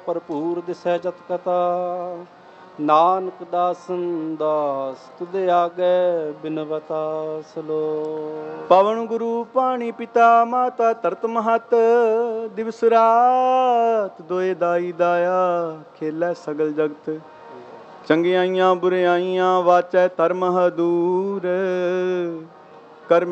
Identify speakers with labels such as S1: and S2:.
S1: ਭਰਪੂਰ ਦਿਸੈ ਜਤ ਕਥਾ। ਨਾਨਕ ਦਾਸਨ ਦਾਸ ਤੁਧ ਆਗੈ ਬਿਨਵਤਾ ਸਲੋਕ।
S2: ਪਵਨ ਗੁਰੂ ਪਾਣੀ ਪਿਤਾ ਮਾਤਾ ਧਰਤ ਮਹਤ, ਦਿਵਸ ਰਾਤ ਦੋਏ ਦਾਈ ਦਾਇਆ ਖੇਲੈ ਸਗਲ ਜਗਤ। ਚੰਗਿਆਈਆਂ ਬੁਰਿਆਈਆਂ ਵਾਚੈ ਧਰਮ ਹਦੂਰ,